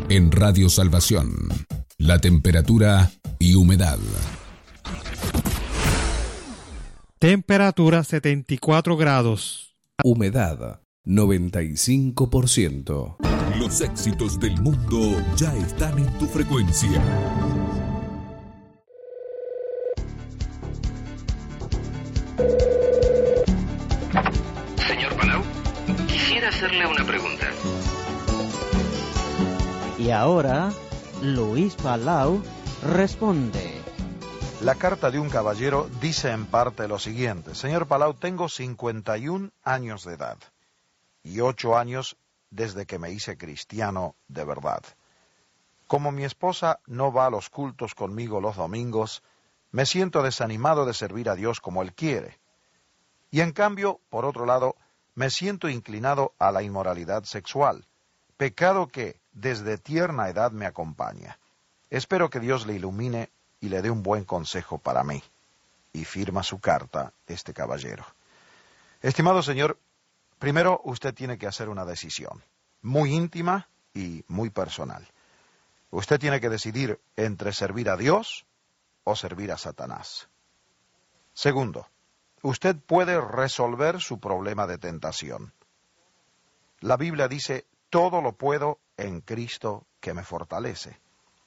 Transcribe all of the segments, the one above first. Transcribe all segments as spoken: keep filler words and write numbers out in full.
En Radio Salvación, la temperatura y humedad. Temperatura setenta y cuatro grados. Humedad noventa y cinco por ciento. Los éxitos del mundo ya están en tu frecuencia. Señor Palau, quisiera hacerle una pregunta. Y ahora, Luis Palau responde. La carta de un caballero dice en parte lo siguiente: Señor Palau, tengo cincuenta y un años de edad y ocho años desde que me hice cristiano de verdad. Como mi esposa no va a los cultos conmigo los domingos, me siento desanimado de servir a Dios como Él quiere. Y en cambio, por otro lado, me siento inclinado a la inmoralidad sexual, pecado que desde tierna edad me acompaña. Espero que Dios le ilumine y le dé un buen consejo para mí. Y firma su carta este caballero. Estimado señor, primero usted tiene que hacer una decisión, muy íntima y muy personal. Usted tiene que decidir entre servir a Dios o servir a Satanás. Segundo, usted puede resolver su problema de tentación. La Biblia dice, todo lo puedo en Cristo que me fortalece.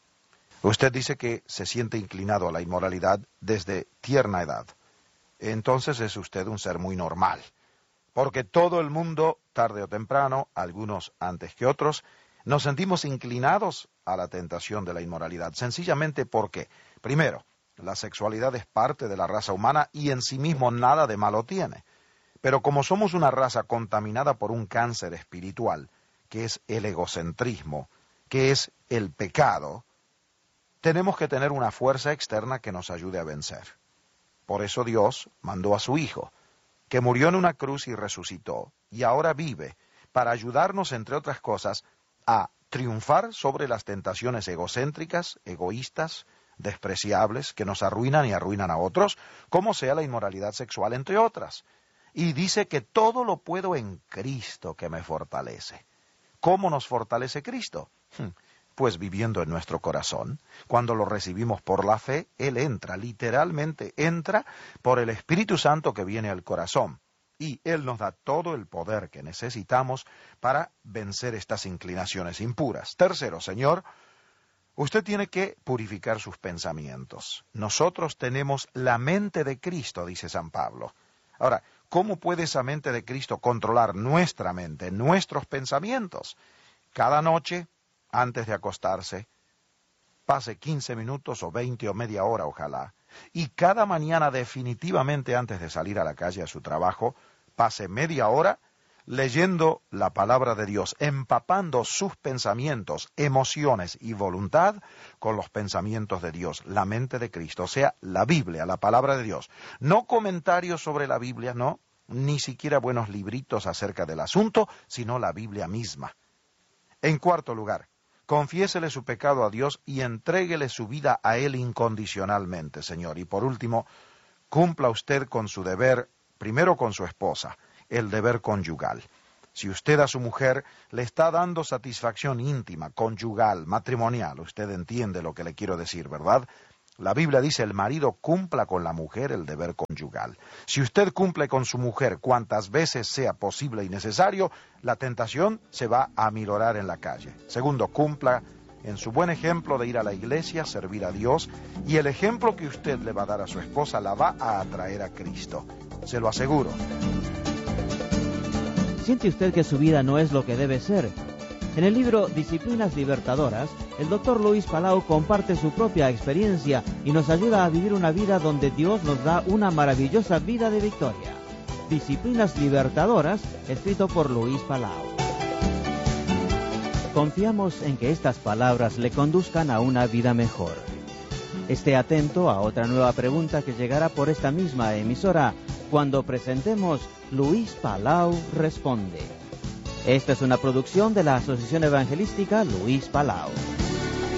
Usted dice que se siente inclinado a la inmoralidad desde tierna edad. Entonces es usted un ser muy normal, porque todo el mundo, tarde o temprano, algunos antes que otros, nos sentimos inclinados a la tentación de la inmoralidad, sencillamente porque, primero, la sexualidad es parte de la raza humana y en sí mismo nada de malo tiene. Pero como somos una raza contaminada por un cáncer espiritual, que es el egocentrismo, que es el pecado, tenemos que tener una fuerza externa que nos ayude a vencer. Por eso Dios mandó a su Hijo, que murió en una cruz y resucitó, y ahora vive, para ayudarnos, entre otras cosas, a triunfar sobre las tentaciones egocéntricas, egoístas, despreciables, que nos arruinan y arruinan a otros, como sea la inmoralidad sexual, entre otras. Y dice que todo lo puedo en Cristo que me fortalece. ¿Cómo nos fortalece Cristo? Pues viviendo en nuestro corazón. Cuando lo recibimos por la fe, Él entra, literalmente entra por el Espíritu Santo que viene al corazón. Y Él nos da todo el poder que necesitamos para vencer estas inclinaciones impuras. Tercero, Señor, usted tiene que purificar sus pensamientos. Nosotros tenemos la mente de Cristo, dice San Pablo. Ahora, ¿cómo puede esa mente de Cristo controlar nuestra mente, nuestros pensamientos? Cada noche, antes de acostarse, pase quince minutos o veinte o media hora, ojalá, y cada mañana definitivamente antes de salir a la calle a su trabajo, pase media hora leyendo la palabra de Dios, empapando sus pensamientos, emociones y voluntad con los pensamientos de Dios, la mente de Cristo, o sea, la Biblia, la palabra de Dios. No comentarios sobre la Biblia, no, ni siquiera buenos libritos acerca del asunto, sino la Biblia misma. En cuarto lugar, confiésele su pecado a Dios y entréguele su vida a Él incondicionalmente, Señor. Y por último, cumpla usted con su deber, primero con su esposa, el deber conyugal. Si usted a su mujer le está dando satisfacción íntima, conyugal, matrimonial, usted entiende lo que le quiero decir, ¿verdad? La Biblia dice, el marido cumpla con la mujer el deber conyugal. Si usted cumple con su mujer cuantas veces sea posible y necesario, la tentación se va a aminorar en la calle. Segundo, cumpla en su buen ejemplo de ir a la iglesia, servir a Dios, y el ejemplo que usted le va a dar a su esposa la va a atraer a Cristo. Se lo aseguro. ¿Siente usted que su vida no es lo que debe ser? En el libro Disciplinas Libertadoras, el doctor Luis Palau comparte su propia experiencia y nos ayuda a vivir una vida donde Dios nos da una maravillosa vida de victoria. Disciplinas Libertadoras, escrito por Luis Palau. Confiamos en que estas palabras le conduzcan a una vida mejor. Esté atento a otra nueva pregunta que llegará por esta misma emisora cuando presentemos Luis Palau Responde. Esta es una producción de la Asociación Evangelística Luis Palau.